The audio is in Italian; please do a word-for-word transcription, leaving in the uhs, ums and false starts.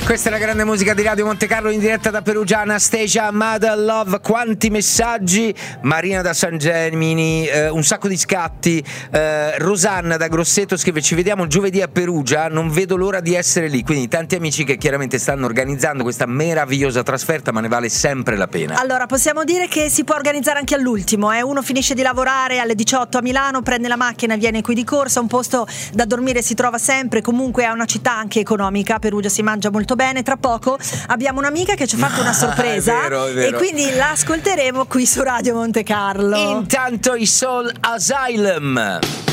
Questa è la grande musica di Radio Monte Carlo in diretta da Perugia. Anastasia, Mother Love, quanti messaggi. Marina da San Gemini, eh, un sacco di scatti. eh, Rosanna da Grosseto scrive: ci vediamo giovedì a Perugia, non vedo l'ora di essere lì. Quindi tanti amici che chiaramente stanno organizzando questa meravigliosa trasferta, ma ne vale sempre la pena. Allora possiamo dire che si può organizzare anche all'ultimo, eh? Uno finisce di lavorare alle diciotto a Milano, prende la macchina, viene qui di corsa, un posto da dormire si trova sempre, comunque è una città anche economica. A Perugia si mangia molto bene. Tra poco abbiamo un'amica che ci ha fatto una sorpresa, è vero, è vero. E quindi la ascolteremo qui su Radio Monte Carlo. Intanto i Soul Asylum.